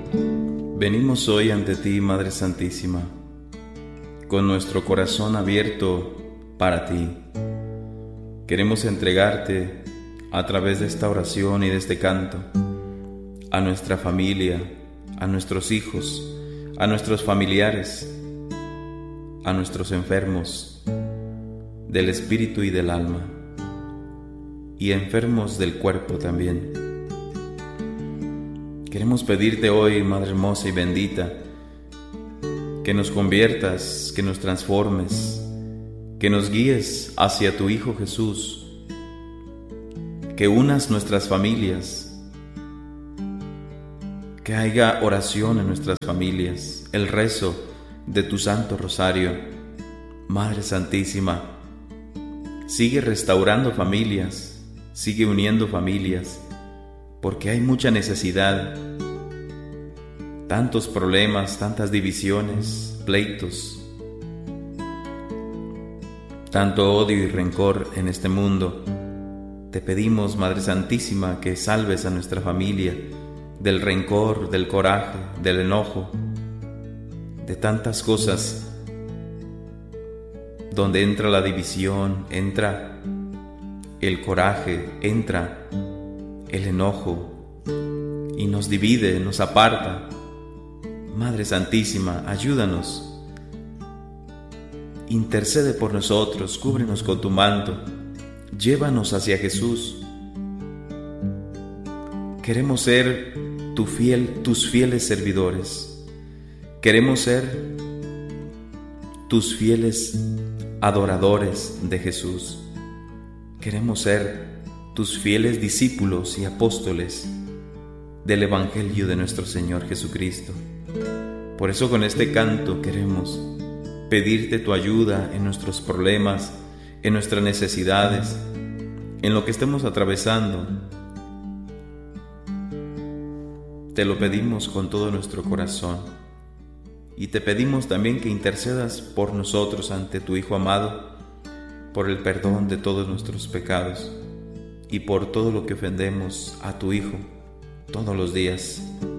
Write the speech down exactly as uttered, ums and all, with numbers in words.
Venimos hoy ante ti, Madre Santísima, con nuestro corazón abierto para ti. Queremos entregarte, a través de esta oración y de este canto, a nuestra familia, a nuestros hijos, a nuestros familiares, a nuestros enfermos del espíritu y del alma, y enfermos del cuerpo también. Queremos pedirte hoy, Madre hermosa y bendita, que nos conviertas, que nos transformes, que nos guíes hacia tu Hijo Jesús, que unas nuestras familias, que haya oración en nuestras familias, el rezo de tu Santo Rosario. Madre Santísima, sigue restaurando familias, sigue uniendo familias, porque hay mucha necesidad, tantos problemas, tantas divisiones, pleitos, tanto odio y rencor en este mundo. Te pedimos, Madre Santísima, que salves a nuestra familia del rencor, del coraje, del enojo, de tantas cosas donde entra la división, entra el coraje, entra el enojo y nos divide, nos aparta. Madre Santísima, ayúdanos, intercede por nosotros, cúbrenos con tu manto, llévanos hacia Jesús. Queremos ser tu fiel, tus fieles servidores, queremos ser tus fieles adoradores de Jesús, queremos ser tus fieles discípulos y apóstoles del Evangelio de nuestro Señor Jesucristo. Por eso con este canto queremos pedirte tu ayuda en nuestros problemas, en nuestras necesidades, en lo que estemos atravesando. Te lo pedimos con todo nuestro corazón y te pedimos también que intercedas por nosotros ante tu Hijo amado, por el perdón de todos nuestros pecados y por todo lo que ofendemos a tu Hijo todos los días.